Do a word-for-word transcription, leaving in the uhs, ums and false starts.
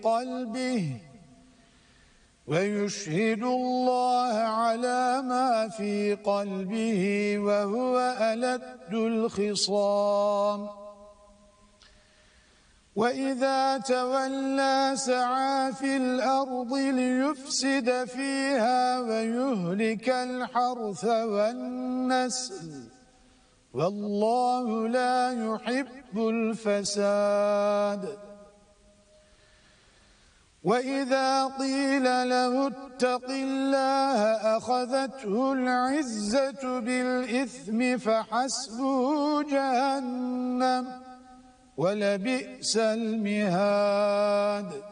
قلبه ويشهد الله على ما في قلبه وهو ألد الخصام وإذا تولى سعى في الأرض ليفسد فيها ويهلك الحرث والنسل والله لا يحب الفساد وإذا قيل له اتق الله أخذته العزة بالإثم فحسبه جهنم ولبئس المهاد